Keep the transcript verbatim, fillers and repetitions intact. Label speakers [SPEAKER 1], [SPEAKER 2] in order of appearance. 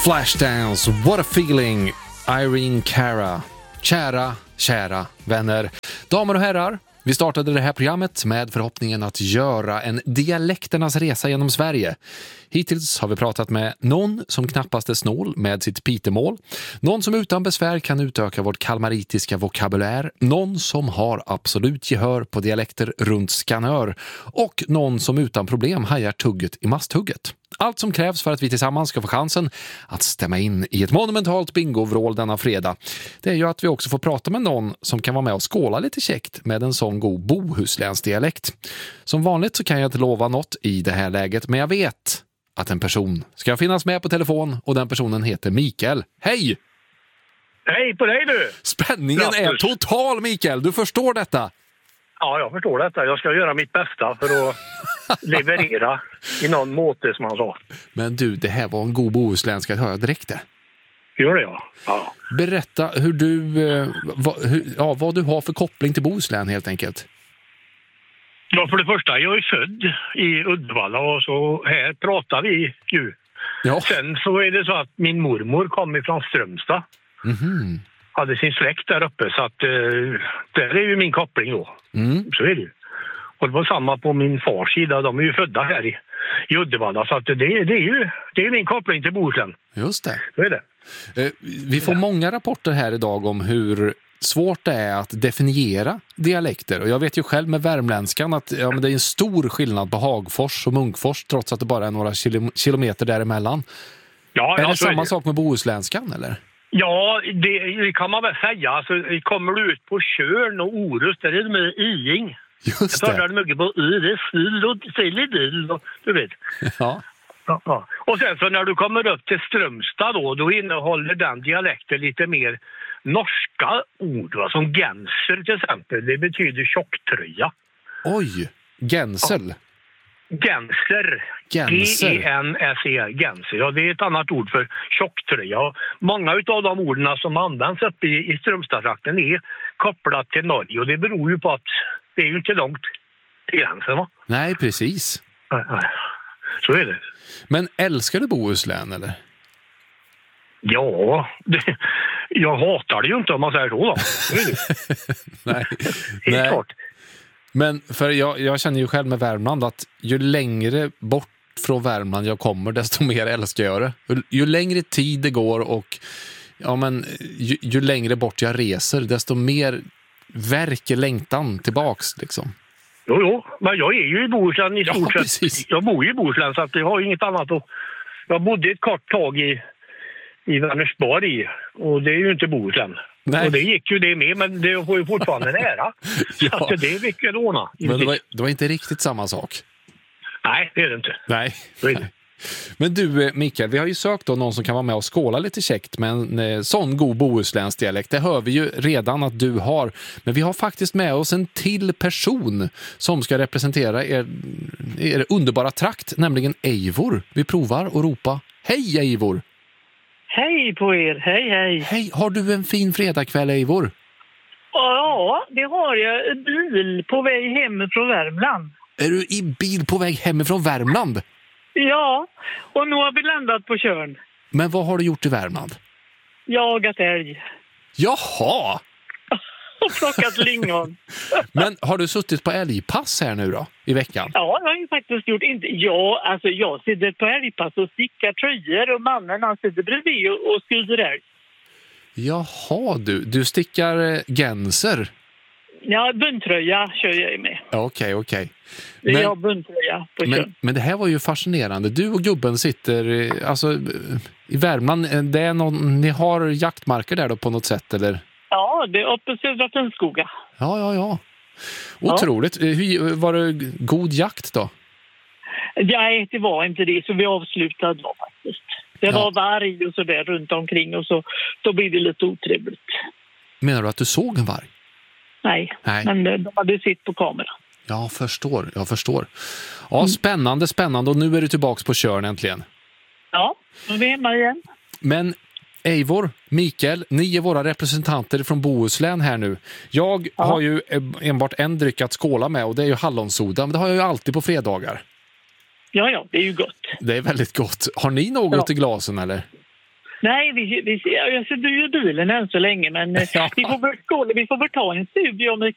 [SPEAKER 1] Flashdance, what a feeling, Irene Cara. Kära, kära vänner, damer och herrar, vi startade det här programmet med förhoppningen att göra en dialekternas resa genom Sverige. Hittills har vi pratat med någon som knappast är snål med sitt pitemål, någon som utan besvär kan utöka vårt kalmaritiska vokabulär, någon som har absolut gehör på dialekter runt Skanör och någon som utan problem hajar tugget i masthugget. Allt som krävs för att vi tillsammans ska få chansen att stämma in i ett monumentalt bingovrål denna fredag, det är ju att vi också får prata med någon som kan vara med och skåla lite käckt med en sån god bohusläns dialekt. Som vanligt så kan jag inte lova något i det här läget, men jag vet att en person ska finnas med på telefon och den personen heter Mikael. Hej!
[SPEAKER 2] Hej på dig du!
[SPEAKER 1] Spänningen
[SPEAKER 2] Grattis.
[SPEAKER 1] är total, Mikael, du förstår detta?
[SPEAKER 2] Ja, jag förstår detta. Jag ska göra mitt bästa för att leverera i någon måte som han sa.
[SPEAKER 1] Men du, det här var en god bohuslänska, hör jag direkt det.
[SPEAKER 2] Gör det, ja. ja.
[SPEAKER 1] Berätta hur du, eh, vad, hur, ja, vad du har för koppling till Bohuslän helt enkelt.
[SPEAKER 2] Ja, för det första, jag är född i Uddevalla och så här pratar vi ju.
[SPEAKER 1] Ja.
[SPEAKER 2] Sen så är det så att min mormor kom ifrån Strömstad.
[SPEAKER 1] Mhm.
[SPEAKER 2] Hade sin släkt där uppe, så att eh, där är ju min koppling då.
[SPEAKER 1] Mm.
[SPEAKER 2] Så är det ju. Och det var samma på min fars sida, de är ju födda här i, i Uddevalla, så att det, det är ju det är min koppling till Bohuslän.
[SPEAKER 1] Just det.
[SPEAKER 2] Så är det.
[SPEAKER 1] Eh, vi får många rapporter här idag om hur svårt det är att definiera dialekter. Och jag vet ju själv med värmländskan att ja, men det är en stor skillnad på Hagfors och Munkfors trots att det bara är några kilo- kilometer däremellan.
[SPEAKER 2] Ja,
[SPEAKER 1] är
[SPEAKER 2] ja,
[SPEAKER 1] det
[SPEAKER 2] så är
[SPEAKER 1] samma
[SPEAKER 2] det.
[SPEAKER 1] sak med bohusländskan eller?
[SPEAKER 2] Ja, det, det kan man väl säga. Alltså, kommer du ut på Tjörn och Orust, där är det med iing.
[SPEAKER 1] Just
[SPEAKER 2] Jag pratar
[SPEAKER 1] det.
[SPEAKER 2] mycket på i, det är sill och sill och du vet.
[SPEAKER 1] Ja.
[SPEAKER 2] Ja, ja. Och sen så när du kommer upp till Strömstad då, då innehåller den dialekten lite mer norska ord, va? Som genser till exempel. Det betyder tjocktröja.
[SPEAKER 1] Oj, gensel.
[SPEAKER 2] Genser.
[SPEAKER 1] Genser.
[SPEAKER 2] G E N S E R. Genser. Ja, det är ett annat ord för tjocktröja. Och många av de orden som används uppe i, i Strömstadstrakten är kopplat till Norge. Och det beror ju på att det är ju inte långt till gränsen, va?
[SPEAKER 1] Nej, precis.
[SPEAKER 2] Nej, nej. Så är det.
[SPEAKER 1] Men älskar du Bohuslän eller?
[SPEAKER 2] Ja, det, jag hatar det ju inte om man säger så då. Så är det.
[SPEAKER 1] Nej.
[SPEAKER 2] Helt
[SPEAKER 1] Nej.
[SPEAKER 2] klart.
[SPEAKER 1] Men för jag, jag känner ju själv med Värmland att ju längre bort från Värmland jag kommer desto mer älskar jag det. Ju, ju längre tid det går och ja, men, ju, ju längre bort jag reser desto mer verkar längtan tillbaks liksom.
[SPEAKER 2] Jo, jo, men jag är ju i Bohuslän i
[SPEAKER 1] Ja,
[SPEAKER 2] stort sett.
[SPEAKER 1] precis.
[SPEAKER 2] Jag bor ju i Bohuslän så att jag har ju inget annat att... Jag bodde ett kort tag i, i Vänersborg och det är ju inte Bohuslän.
[SPEAKER 1] Nej.
[SPEAKER 2] Och det gick ju det med, men det får ju fortfarande nära. Så
[SPEAKER 1] Ja.
[SPEAKER 2] att det är mycket att ordna.
[SPEAKER 1] Men det var, det var inte riktigt samma sak.
[SPEAKER 2] Nej, det är det inte.
[SPEAKER 1] Nej.
[SPEAKER 2] Så är det.
[SPEAKER 1] Nej. Men du eh, Mikael, vi har ju sökt då någon som kan vara med och skåla lite käckt med en eh, sån god bohusläns dialekt. Det hör vi ju redan att du har. Men vi har faktiskt med oss en till person som ska representera er, er underbara trakt, nämligen Eivor. Vi provar och ropa hej Eivor!
[SPEAKER 3] Hej på er, hej hej.
[SPEAKER 1] Hej, har du en fin fredagkväll Eivor?
[SPEAKER 3] Ja, det har jag. Bil på väg hem från Värmland.
[SPEAKER 1] Är du i bil på väg hemifrån Värmland?
[SPEAKER 3] Ja, och nu har vi landat på Tjörn.
[SPEAKER 1] Men vad har du gjort i Värmland?
[SPEAKER 3] Jagat älg
[SPEAKER 1] Jaha!
[SPEAKER 3] och plockat lingon.
[SPEAKER 1] Men har du suttit på älgpass här nu då, i veckan?
[SPEAKER 3] Ja, det har jag faktiskt gjort. Inte. Ja, alltså jag sitter på älgpass och stickar tröjor och mannen han sitter bredvid och, och skriver älg.
[SPEAKER 1] Jaha du, du stickar eh, genser.
[SPEAKER 3] Ja, bundtröja kör jag med.
[SPEAKER 1] Okej, okej.
[SPEAKER 3] Det är
[SPEAKER 1] Men,
[SPEAKER 3] jag bundtröja på Tjörn.
[SPEAKER 1] men, men det här var ju fascinerande. Du och gubben sitter eh, alltså, eh, i Värmland. eh, Det är någon, ni har jaktmarker där då på något sätt, eller?
[SPEAKER 3] Ja, det är uppe i Södra Finnskoga.
[SPEAKER 1] Ja, ja, ja. Otroligt. Ja. Hur, var det god jakt då?
[SPEAKER 3] Nej, det var inte det, så vi avslutade då faktiskt. Det
[SPEAKER 1] Ja.
[SPEAKER 3] var varg och så där runt omkring och så då blev det lite otrevligt.
[SPEAKER 1] Menar du att du såg en varg?
[SPEAKER 3] Nej,
[SPEAKER 1] Nej.
[SPEAKER 3] men de hade sitt på kamera.
[SPEAKER 1] Jag förstår, jag förstår. Ja, spännande, spännande. Och nu är du tillbaka på Tjörn äntligen.
[SPEAKER 3] Ja, nu är vi hemma igen.
[SPEAKER 1] Men Eivor, Mikael, ni är våra representanter från Bohuslän här nu. Jag
[SPEAKER 3] Ja.
[SPEAKER 1] har ju enbart en dryck att skåla med och det är ju hallonsoda. Men det har jag ju alltid på fredagar.
[SPEAKER 3] Ja, ja, det är ju gott.
[SPEAKER 1] Det är väldigt gott. Har ni något
[SPEAKER 3] Ja.
[SPEAKER 1] i glasen eller?
[SPEAKER 3] Nej, vi, vi, jag sitter ju i bilen än så länge, men
[SPEAKER 1] Ja.
[SPEAKER 3] vi, får väl, vi får väl ta en studio, Mikael.